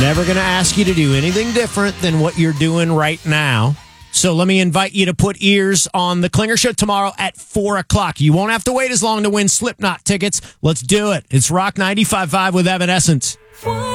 Never going to ask you to do anything different than what you're doing right now. So let me invite you to put ears on the Klinger Show tomorrow at 4 o'clock. You won't have to wait as long to win Slipknot tickets. Let's do it. It's Rock 95.5 with Evanescence.